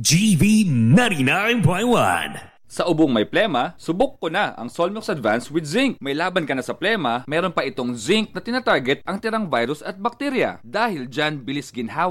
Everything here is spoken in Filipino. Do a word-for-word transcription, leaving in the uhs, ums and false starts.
G V ninety-nine point one. Sa ubong may plema, subok ko na ang Solmux Advance with Zinc. May laban ka na sa plema, meron pa itong zinc na tinatarget ang tirang virus at bakterya. Dahil dyan, bilis ginhawa